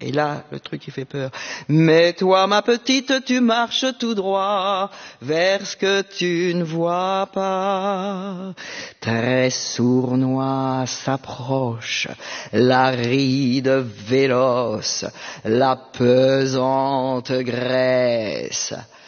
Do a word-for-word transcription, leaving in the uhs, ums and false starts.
Et là, le truc qui fait peur. Mais toi, ma petite, tu marches tout droit vers ce que tu ne vois pas. Très sournois s'approche, la ride véloce, la pesante graisse.